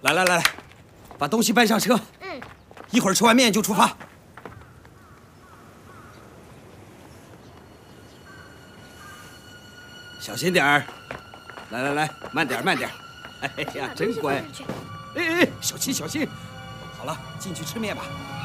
来来来来，把东西搬上车。 嗯。 一会儿吃完面就出发。小心点儿。来来来，慢点慢点。哎呀，真乖。哎哎，小心小心。好了，进去吃面吧。